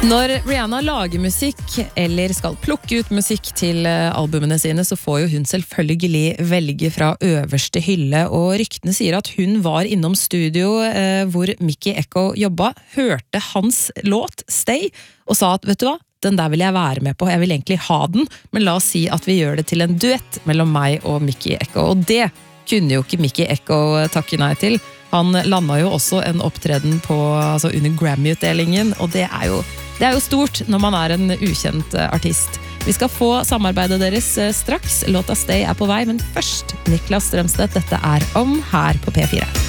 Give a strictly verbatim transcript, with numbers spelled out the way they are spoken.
Når Rihanna lager musikk eller skal plukke ut musikk til albumene sine, så får jo hun selvfølgelig velge fra øverste hylle, og ryktene sier at hun var innom studio eh, hvor Mickey Echo jobba, hørte hans låt Stay, og sa at, vet du hva, den der vil jeg være med på, jeg vil egentlig ha den, men la oss si at vi gjør det til en duett mellom meg og Mickey Echo, og det kunne jo ikke Mickey Echo takke nei til. Han landet jo også en opptreden på, altså under Grammy-utdelingen, og det er jo Det er jo stort når man er en ukjent artist. Vi skal få samarbeidet deres straks. Låta Stay er på vei, men først Niklas Strømstedt. Dette er Om her på P fire.